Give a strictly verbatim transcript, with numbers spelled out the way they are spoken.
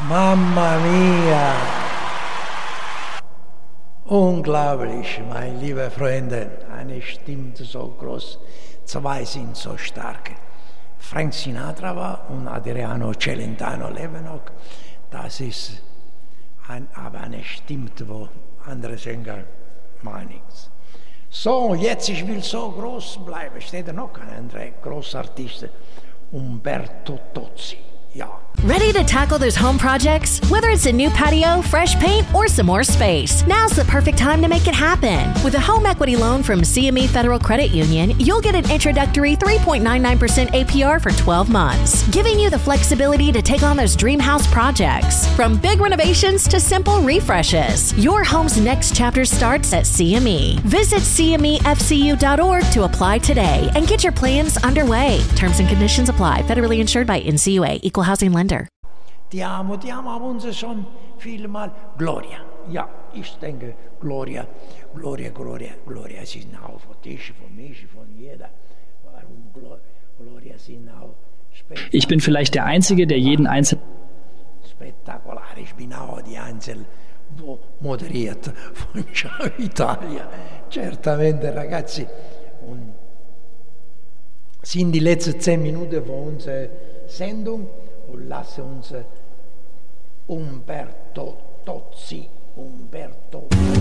Mamma mia! Unglaublich, meine liebe Freunde, eine Stimme so groß, zwei sind so stark. Frank Sinatra war und Adriano Celentano leben noch. Das ist ein, aber eine Stimme, wo andere Sänger machen nichts. So, jetzt ich will so groß bleiben. Steht da noch ein anderer großer Artist, Umberto Tozzi. Ja. Ready to tackle those home projects? Whether it's a new patio, fresh paint, or some more space, now's the perfect time to make it happen. With a home equity loan from C M E Federal Credit Union, you'll get an introductory three point nine nine percent A P R for twelve months, giving you the flexibility to take on those dream house projects. From big renovations to simple refreshes, your home's next chapter starts at C M E. Visit C M E F C U dot org to apply today and get your plans underway. Terms and conditions apply. Federally insured by N C U A. Equal housing lender. Die amo, die amo haben uns schon vielmal Gloria. Ja, ich denke Gloria, Gloria, Gloria, Gloria sind auch von Tisch, von mich, von jeder. Warum Gloria sind auch spektakulär. Ich bin vielleicht der Einzige, der jeden Einzelnen... Spektakulär, ich bin auch die Einzige, wo moderiert von Ciao Italia. Certamente, ragazzi. Und sind die letzten zehn Minuten von unserer Sendung. Und lasse uns Umberto Tozzi, Umberto